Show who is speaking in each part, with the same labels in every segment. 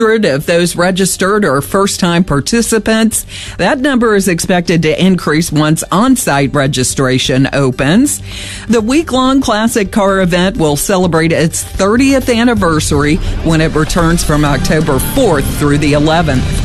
Speaker 1: of those registered are first-time participants. That number is expected to increase once on-site registration opens. The week-long Classic Car event will celebrate its 30th anniversary when it returns from October 4th through the 11th.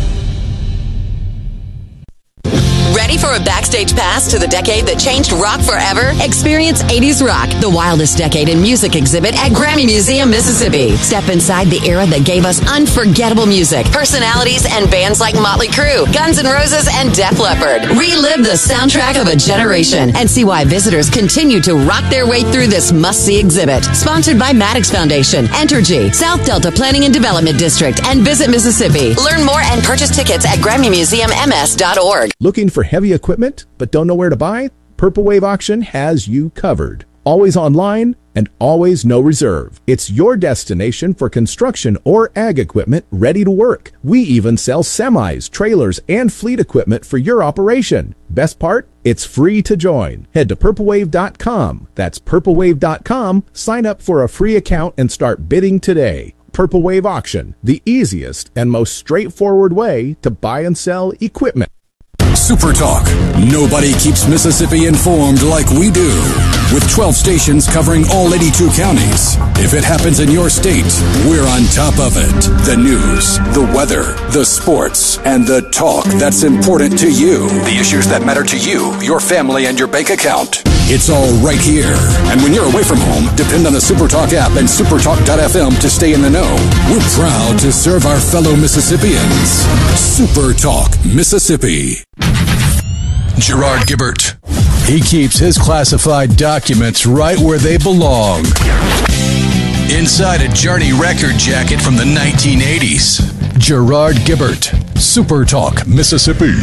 Speaker 2: Ready for a backstage pass to the decade that changed rock forever? Experience 80s Rock, the wildest decade in music exhibit at Grammy Museum, Mississippi. Step inside the era that gave us unforgettable music, personalities, and bands like Motley Crue, Guns N' Roses, and Def Leppard. Relive the soundtrack of a generation and see why visitors continue to rock their way through this must-see exhibit. Sponsored by Maddox Foundation, Entergy, South Delta Planning and Development District, and Visit Mississippi. Learn more and purchase tickets at GrammyMuseumMS.org.
Speaker 3: Looking for heavy equipment but don't know where to buy? Purple Wave Auction has you covered. Always online and always no reserve. It's your destination for construction or ag equipment ready to work. We even sell semis, trailers, and fleet equipment for your operation. Best part? It's free to join. Head to purplewave.com. That's purplewave.com. Sign up for a free account and start bidding today. Purple Wave Auction, the easiest and most straightforward way to buy and sell equipment.
Speaker 4: Super Talk. Nobody keeps Mississippi informed like we do. With 12 stations covering all 82 counties. If it happens in your state, we're on top of it. The news, the weather, the sports, and the talk that's important to you. The issues that matter to you, your family, and your bank account. It's all right here. And when you're away from home, depend on the SuperTalk app and supertalk.fm to stay in the know. We're proud to serve our fellow Mississippians. SuperTalk, Mississippi. Gerard Gibert. He keeps his classified documents right where they belong. Inside a Journey record jacket from the 1980s. Gerard Gibert. SuperTalk, Mississippi.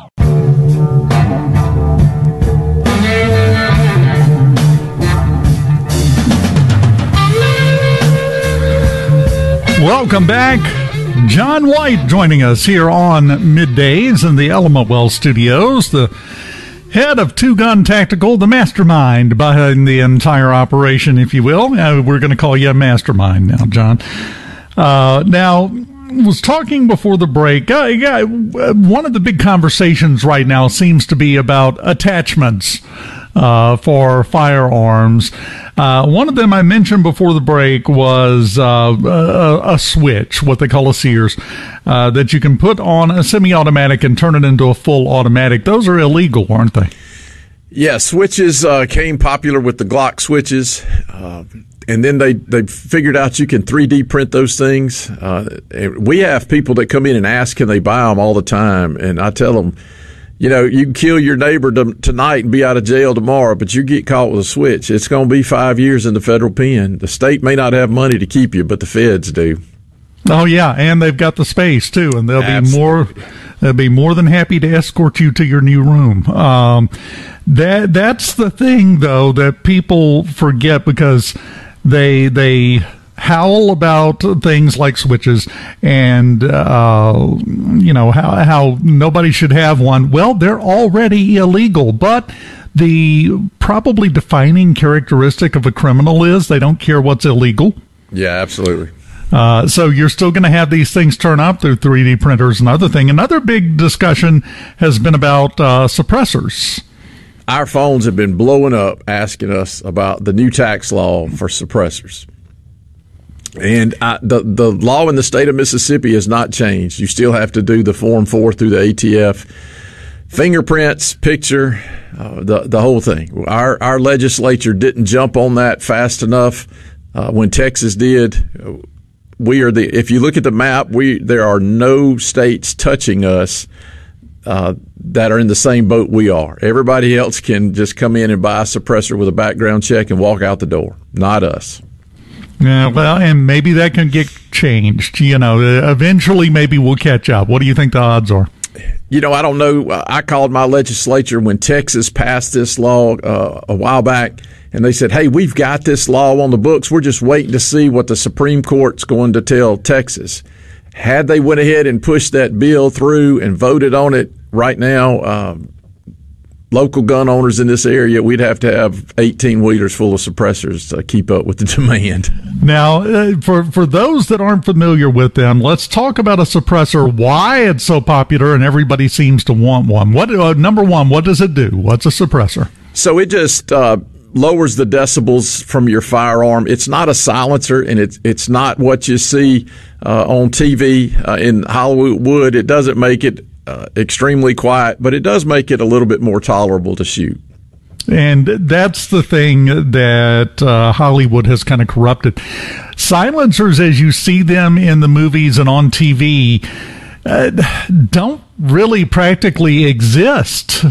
Speaker 5: Welcome back. John White joining us here on Middays in the Element Well Studios, the head of Two Gun Tactical, the mastermind behind the entire operation, if you will. We're going to call you a mastermind now, John. Now, was talking before the break. One of the big conversations right now seems to be about attachments for firearms. One of them I mentioned before the break was a switch, what they call a Sears, that you can put on a semi-automatic and turn it into a full automatic. Those are illegal, aren't they?
Speaker 6: Yeah, switches came popular with the Glock switches, and then they figured out you can 3D print those things. We have people that come in and ask, can they buy them all the time, and I tell them, you know, you can kill your neighbor tonight and be out of jail tomorrow, but you get caught with a switch, it's going to be 5 years in the federal pen. The state may not have money to keep you, but the feds do.
Speaker 5: Oh yeah, and they've got the space too, and they'll be more than happy to escort you to your new room. That's the thing though that people forget, because they howl about things like switches and how nobody should have one. Well, they're already illegal, but the probably defining characteristic of a criminal is they don't care what's illegal.
Speaker 6: Yeah, absolutely.
Speaker 5: So you're still going to have these things turn up through 3D printers and other thing. Another big discussion has been about suppressors.
Speaker 6: Our phones have been blowing up asking us about the new tax law for suppressors. And the law in the state of Mississippi has not changed. You still have to do the Form 4 through the ATF. Fingerprints, picture, the whole thing. Our legislature didn't jump on that fast enough when Texas did. If you look at the map, there are no states touching us that are in the same boat we are. Everybody else can just come in and buy a suppressor with a background check and walk out the door. Not us.
Speaker 5: Yeah, well, and maybe that can get changed. Eventually maybe we'll catch up. What do you think the odds are?
Speaker 6: I don't know. I called my legislature when Texas passed this law a while back, and they said, hey, we've got this law on the books. We're just waiting to see what the Supreme Court's going to tell Texas. Had they went ahead and pushed that bill through and voted on it right now, local gun owners in this area, we'd have to have 18-wheelers full of suppressors to keep up with the demand.
Speaker 5: Now, for those that aren't familiar with them, let's talk about a suppressor, why it's so popular and everybody seems to want one. Number one, what does it do? What's a suppressor?
Speaker 6: So it just lowers the decibels from your firearm. It's not a silencer, and it's not what you see on TV in Hollywood. It doesn't make it extremely quiet, but it does make it a little bit more tolerable to shoot.
Speaker 5: And that's the thing that Hollywood has kind of corrupted. Silencers, as you see them in the movies and on TV, don't really practically exist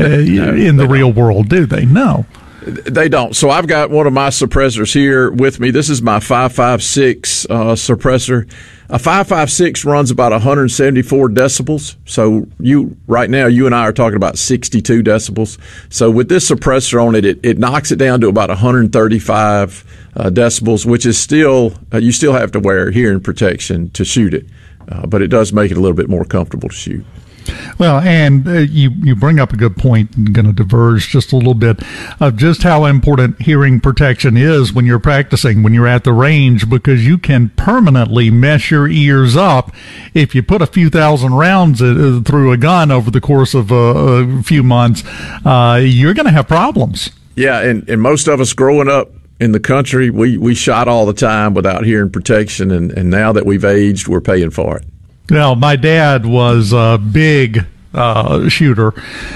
Speaker 5: in the real world, do they? No.
Speaker 6: They don't. So I've got one of my suppressors here with me. This is my 5.56 suppressor. A 5.56 runs about 174 decibels. So right now, you and I are talking about 62 decibels. So with this suppressor on it, it knocks it down to about 135 decibels, which is still, you still have to wear hearing protection to shoot it. But it does make it a little bit more comfortable to shoot.
Speaker 5: Well, and you bring up a good point. I'm going to diverge just a little bit of just how important hearing protection is when you're practicing, when you're at the range, because you can permanently mess your ears up if you put a few thousand rounds through a gun over the course of a few months. You're going to have problems.
Speaker 6: Yeah, and most of us growing up in the country, we shot all the time without hearing protection, and now that we've aged, we're paying for it.
Speaker 5: Well, my dad was a big shooter,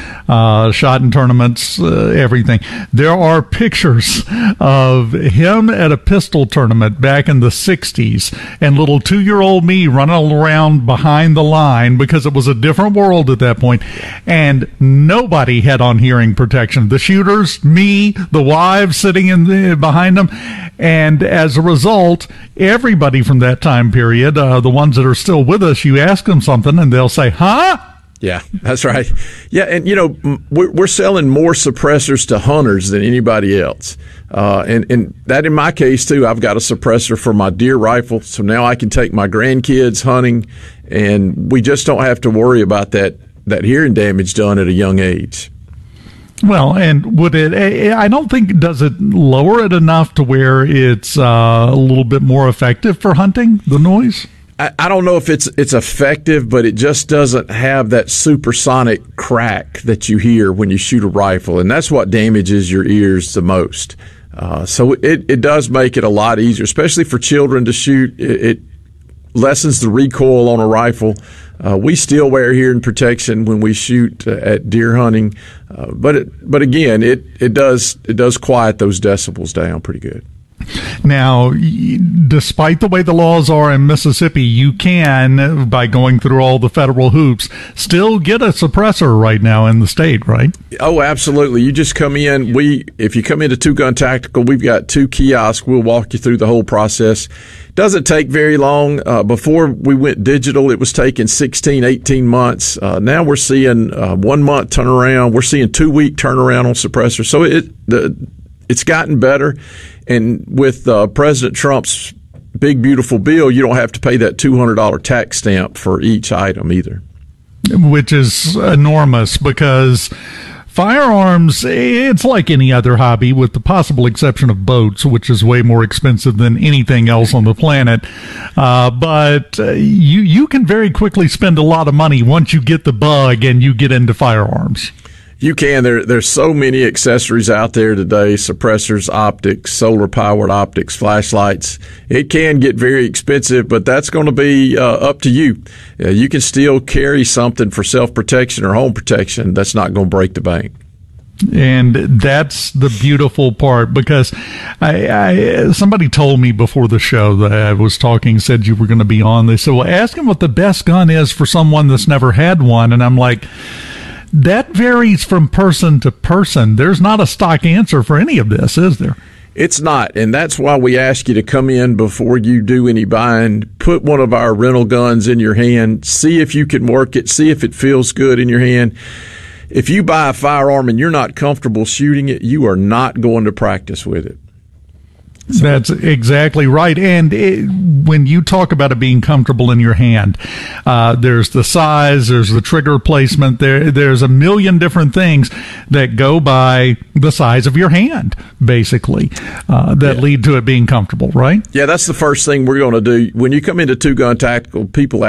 Speaker 5: shot in tournaments, everything. There are pictures of him at a pistol tournament back in the 60s and little 2-year-old me running around behind the line because it was a different world at that point, and nobody had on hearing protection. The shooters, me, the wives sitting behind them, and as a result, everybody from that time period, the ones that are still with us, you ask them something and they'll say, huh?
Speaker 6: Yeah, that's right. Yeah, and we're selling more suppressors to hunters than anybody else. And that in my case too, I've got a suppressor for my deer rifle, so now I can take my grandkids hunting, and we just don't have to worry about that hearing damage done at a young age.
Speaker 5: Well, and would it? I don't think, does it lower it enough to where it's a little bit more effective for hunting, the noise?
Speaker 6: I don't know if it's effective, but it just doesn't have that supersonic crack that you hear when you shoot a rifle, and that's what damages your ears the most. So it does make it a lot easier, especially for children to shoot. It lessens the recoil on a rifle. We still wear hearing protection when we shoot at deer hunting, but again, it does quiet those decibels down pretty good.
Speaker 5: Now, despite the way the laws are in Mississippi, you can, by going through all the federal hoops, still get a suppressor right now in the state, right?
Speaker 6: Oh, absolutely. You just come in. If you come into Two Gun Tactical, we've got 2 kiosks. We'll walk you through the whole process. Doesn't take very long. Before we went digital, it was taking 16, 18 months. Now we're seeing 1 month turnaround. We're seeing 2-week turnaround on suppressors. So it's gotten better. And with President Trump's big, beautiful bill, you don't have to pay that $200 tax stamp for each item either.
Speaker 5: Which is enormous, because firearms, it's like any other hobby, with the possible exception of boats, which is way more expensive than anything else on the planet. But you can very quickly spend a lot of money once you get the bug and you get into firearms.
Speaker 6: You can. There's so many accessories out there today, suppressors, optics, solar-powered optics, flashlights. It can get very expensive, but that's going to be up to you. You can still carry something for self-protection or home protection that's not going to break the bank.
Speaker 5: And that's the beautiful part, because somebody told me before the show that I was talking, said you were going to be on. They said, well, ask him what the best gun is for someone that's never had one. And I'm like, that varies from person to person. There's not a stock answer for any of this, is there?
Speaker 6: It's not, and that's why we ask you to come in before you do any buying. Put one of our rental guns in your hand. See if you can work it. See if it feels good in your hand. If you buy a firearm and you're not comfortable shooting it, you are not going to practice with it.
Speaker 5: That's exactly right. And when you talk about it being comfortable in your hand, there's the size, there's the trigger placement, there's a million different things that go by the size of your hand, basically, that lead to it being comfortable, right?
Speaker 6: Yeah, that's the first thing we're going to do. When you come into Two Gun Tactical, people